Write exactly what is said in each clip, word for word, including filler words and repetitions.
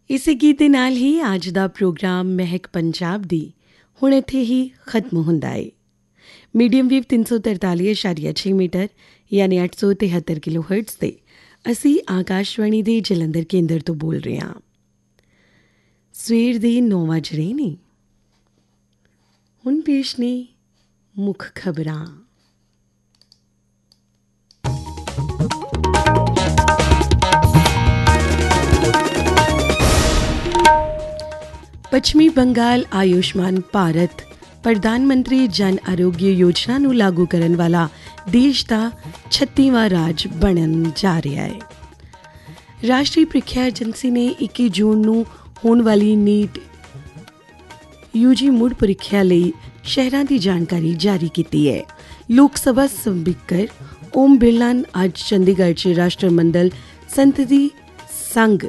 ਇਸੇ ਗੀਤ ਦੇ ਨਾਲ ਹੀ ਅੱਜ ਦਾ ਪ੍ਰੋਗਰਾਮ ਮਹਿਕ ਪੰਜਾਬ ਦੀ ਹੁਣ ਇੱਥੇ ਹੀ ਖਤਮ ਹੁੰਦਾ ਹੈ। ਮੀਡੀਅਮ ਵੇਵ ਤਿੰਨ ਸੌ ਤਰਤਾਲੀ ਇਸ਼ਾਰੀਆ ਛੇ ਮੀਟਰ ਯਾਨੀ ਅੱਠ ਸੌ ਤਿਹੱਤਰ ਕਿਲੋ ਹਰਟਜ਼ 'ਤੇ ਅਸੀਂ ਆਕਾਸ਼ਵਾਣੀ ਦੇ ਜਲੰਧਰ ਕੇਂਦਰ ਤੋਂ ਬੋਲ ਰਹੇ ਹਾਂ। ਸਵੇਰ ਦੇ ਨੌ ਵੱਜ ਰਹੇ ਨੇ। ਹੁਣ ਪੇਸ਼ ਨੇ ਮੁੱਖ ਖਬਰਾਂ। ਪੱਛਮੀ ਬੰਗਾਲ ਆਯੁਸ਼ਮਾਨ ਭਾਰਤ ਪ੍ਰਧਾਨ ਮੰਤਰੀ ਜਨ ਆਰੋਗਯ ਯੋਜਨਾ ਨੂੰ ਲਾਗੂ ਕਰਨ ਵਾਲਾ ਦੇਸ਼ ਦਾ ਛੱਤੀਵਾਂ ਰਾਜ ਬਣਨ ਜਾ ਰਿਹਾ ਹੈ। ਰਾਸ਼ਟਰੀ ਪ੍ਰੀਖਿਆ ਏਜੰਸੀ ਨੇ ਇੱਕੀ ਜੂਨ ਨੂੰ ਹੋਣ ਵਾਲੀ ਨੀਟ ਯੂ ਜੀ ਮੁੜ ਪ੍ਰੀਖਿਆ ਲਈ ਸ਼ਹਿਰਾਂ ਦੀ ਜਾਣਕਾਰੀ ਜਾਰੀ ਕੀਤੀ ਹੈ। ਲੋਕ ਸਭਾ ਸਪੀਕਰ ਓਮ ਬਿਰਲਾ ਅੱਜ ਚੰਡੀਗੜ੍ਹ 'ਚ ਰਾਸ਼ਟਰਮੰਡਲ ਸੰਸਦੀ ਸੰਘ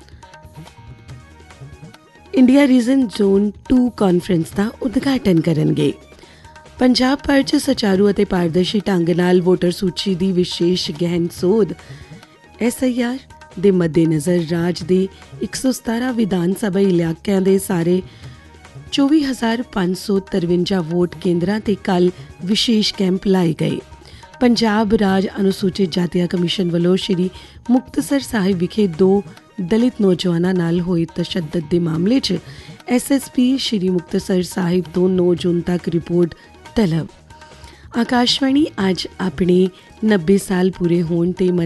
India reason zone to conference ਦਾ ਉਦਘਾਟਨ ਕਰਨਗੇ। ਪੰਜਾਬ ਭਰ 'ਚ ਸੁਚਾਰੂ ਅਤੇ ਪਾਰਦਰਸ਼ੀ ਢੰਗ ਨਾਲ ਵੋਟਰ ਸੂਚੀ ਦੀ ਵਿਸ਼ੇਸ਼ ਗਹਿਨ ਸੋਧ ਐਸ ਆਈ ਆਰ ਦੇ ਮੱਦੇਨਜ਼ਰ ਰਾਜ ਦੇ ਇੱਕ ਸੌ ਸਤਾਰਾਂ ਵਿਧਾਨ ਸਭਾ ਇਲਾਕਿਆਂ ਦੇ ਸਾਰੇ ਚੌਵੀ ਹਜ਼ਾਰ ਪੰਜ ਸੌ ਤਰਵੰਜਾ ਵੋਟ ਕੇਂਦਰਾਂ 'ਤੇ ਕੱਲ੍ਹ ਵਿਸ਼ੇਸ਼ ਕੈਂਪ ਲਾਏ ਗਏ। ਪੰਜਾਬ ਰਾਜ ਅਨੁਸੂਚਿਤ ਜਾਤੀਆਂ ਕਮਿਸ਼ਨ ਵੱਲੋਂ ਸ਼੍ਰੀ ਮੁਕਤਸਰ ਸਾਹਿਬ ਵਿਖੇ ਦੋ ਦਲਿਤ ਨੌਜਵਾਨਾਂ ਨਾਲ ਹੋਏ ਤਸ਼ੱਦਦ ਦੇ ਮਾਮਲੇ 'ਚ ਐਸ ਐਸ ਪੀ ਸ਼੍ਰੀ ਮੁਕਤਸਰ ਸਾਹਿਬ ਤੋਂ ਨੌ ਜੂਨ ਤੱਕ ਰਿਪੋਰਟ ਤਲਬ। ਆਕਾਸ਼ਵਾਣੀ ਅੱਜ ਆਪਣੇ ਨੱਬੇ ਸਾਲ ਪੂਰੇ ਹੋਣ 'ਤੇ